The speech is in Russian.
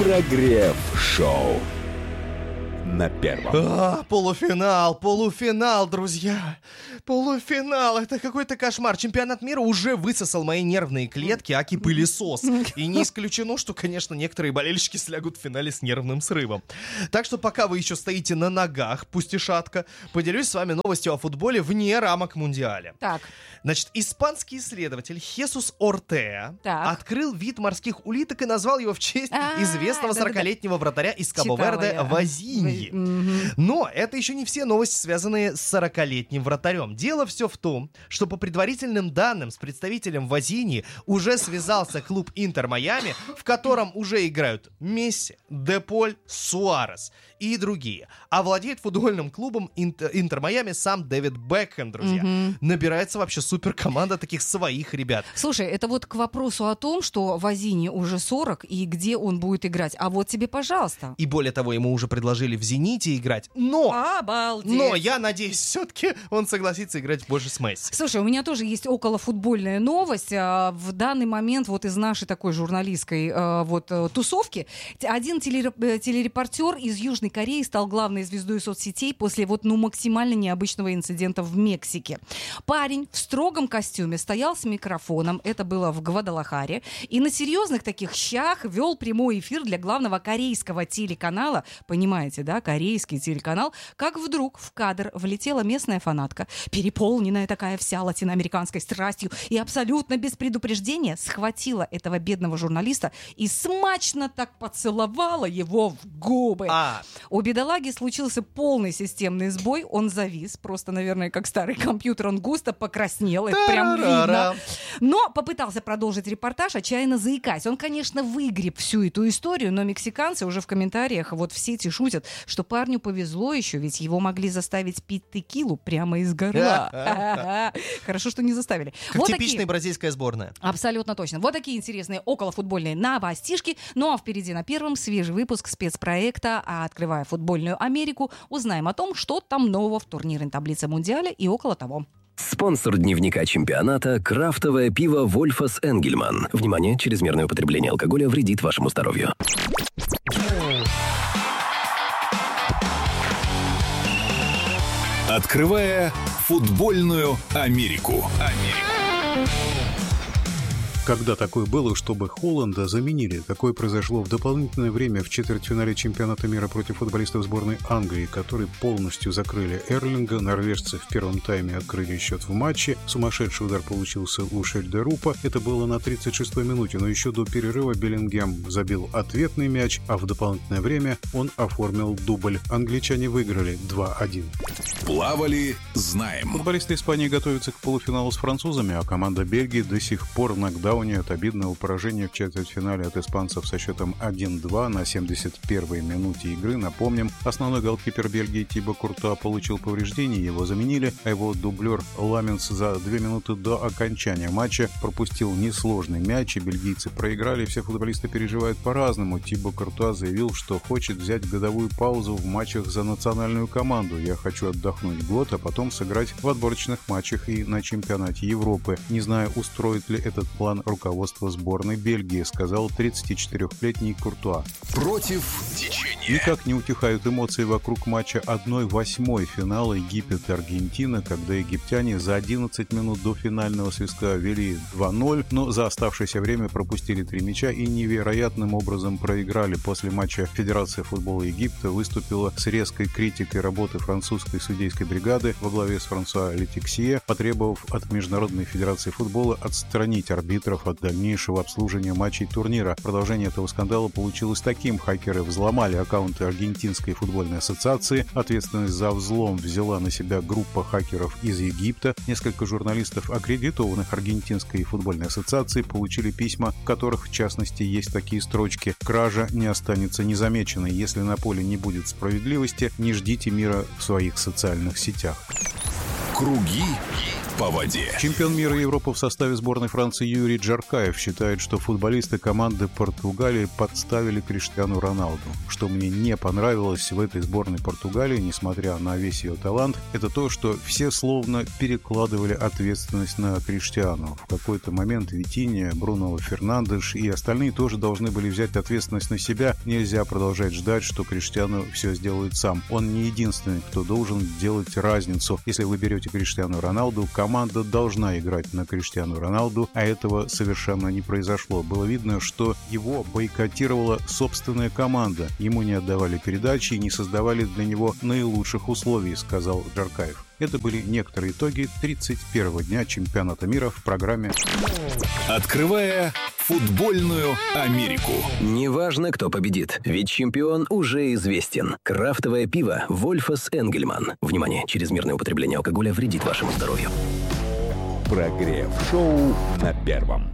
Прогрев-шоу на первом. Полуфинал, друзья. Полуфинал, это какой-то кошмар. Чемпионат мира уже высосал мои нервные клетки, аки пылесос. И не исключено, что, конечно, некоторые болельщики слягут в финале с нервным срывом. Так что пока вы еще стоите на ногах, пусть и шатко, поделюсь с вами новостью о футболе вне рамок Мундиаля. Так. Значит, испанский исследователь Хесус Ортеа открыл вид морских улиток и назвал его в честь известного 40-летнего вратаря из Кабо-Верде Вазиньи. Но это еще не все новости, связанные с 40-летним вратарем. Дело все в том, что по предварительным данным с представителем Вазиньи уже связался клуб Интер Майами, в котором уже играют Месси, Деполь, Суарес и другие. А владеет футбольным клубом Интер Майами сам Дэвид Бекхэм, друзья. Набирается вообще суперкоманда таких своих ребят. Слушай, это вот к вопросу о том, что Вазиньи уже 40 и где он будет играть. А вот тебе, пожалуйста. И более того, ему уже предложили в «Зените» играть. Но я надеюсь, все-таки он согласится играть больше с Месси. Слушай, у меня тоже есть околофутбольная новость. В данный момент вот из нашей такой журналистской тусовки один телерепортер из Южной Кореи стал главной звездой соцсетей после максимально необычного инцидента в Мексике. Парень в строгом костюме стоял с микрофоном, это было в Гвадалахаре, и на серьезных таких щах вел прямой эфир для главного корейского телеканала. Понимаете, да, корейский телеканал. Как вдруг в кадр влетела местная фанатка, переполненная такая вся латиноамериканской страстью, и абсолютно без предупреждения схватила этого бедного журналиста и смачно так поцеловала его в губы. У бедолаги случился полный системный сбой, он завис, просто, наверное, как старый компьютер, он густо покраснел, это прям видно. Но попытался продолжить репортаж, отчаянно заикаясь. Он, конечно, выгреб всю эту историю, но мексиканцы уже в комментариях в сети шутят, что парню повезло еще, ведь его могли заставить пить текилу прямо из горла. Хорошо, что не заставили. Как типичная бразильская сборная. Абсолютно точно. Вот такие интересные околофутбольные новостишки. Ну а впереди на первом свежий выпуск спецпроекта «Открывая футбольную Америку». Узнаем о том, что там нового в турнирной таблице Мундиаля и около того. Спонсор дневника чемпионата – крафтовое пиво «Вольфас Энгельман». Внимание, чрезмерное употребление алкоголя вредит вашему здоровью. Открывая футбольную Америку. Когда такое было, чтобы Холланда заменили? Такое произошло в дополнительное время в четвертьфинале чемпионата мира против футболистов сборной Англии, которые полностью закрыли Эрлинга. Норвежцы в первом тайме открыли счет в матче. Сумасшедший удар получился у Шельдерупа. Это было на 36-й минуте, но еще до перерыва Беллингем забил ответный мяч, а в дополнительное время он оформил дубль. Англичане выиграли 2-1. Плавали, знаем. Футболисты Испании готовятся к полуфиналу с французами, а команда Бельгии до сих пор в нокдауне от обидного поражения в четвертьфинале от испанцев со счетом 1-2 на 71-й минуте игры. Напомним, основной голкипер Бельгии Тибо Куртуа получил повреждения, его заменили, а его дублер Ламенс за 2 минуты до окончания матча пропустил несложный мяч, и бельгийцы проиграли. Все футболисты переживают по-разному. Тибо Куртуа заявил, что хочет взять годовую паузу в матчах за национальную команду. «Я хочу отдохнуть год, а потом сыграть в отборочных матчах и на чемпионате Европы. Не знаю, устроит ли этот план руководство сборной Бельгии», сказал 34-летний Куртуа. Против течения. Никак не утихают эмоции вокруг матча 1/8 финала Египет-Аргентина, когда египтяне за 11 минут до финального свистка вели 2-0, но за оставшееся время пропустили 3 мяча и невероятным образом проиграли. После матча Федерация футбола Египта выступила с резкой критикой работы французской судейской бригады во главе с Франсуа Летиксье, потребовав от Международной Федерации футбола отстранить арбитров от дальнейшего обслуживания матчей турнира. Продолжение этого скандала получилось таким. Хакеры взломали аккаунты Аргентинской футбольной ассоциации. Ответственность за взлом взяла на себя группа хакеров из Египта. Несколько журналистов, аккредитованных Аргентинской футбольной ассоциацией, получили письма, в которых, в частности, есть такие строчки: «Кража не останется незамеченной. Если на поле не будет справедливости, не ждите мира в своих социальных сетях». Круги по воде. Чемпион мира Европы в составе сборной Франции Юрий Джаркаев считает, что футболисты команды Португалии подставили Криштиану Роналду. Что мне не понравилось в этой сборной Португалии, несмотря на весь ее талант, это то, что все словно перекладывали ответственность на Криштиану. В какой-то момент Витинья, Бруно Фернандеш и остальные тоже должны были взять ответственность на себя. Нельзя продолжать ждать, что Криштиану все сделает сам. Он не единственный, кто должен делать разницу. Если вы берете Криштиану Роналду, команда должна играть на Криштиану Роналду, а этого совершенно не произошло. Было видно, что его бойкотировала собственная команда. Ему не отдавали передачи и не создавали для него наилучших условий, сказал Джаркаев. Это были некоторые итоги 31-го дня чемпионата мира в программе «Открывая футбольную Америку». Неважно, кто победит, ведь чемпион уже известен. Крафтовое пиво «Вольфас Энгельман». Внимание, чрезмерное употребление алкоголя вредит вашему здоровью. Прогрев шоу на Первом.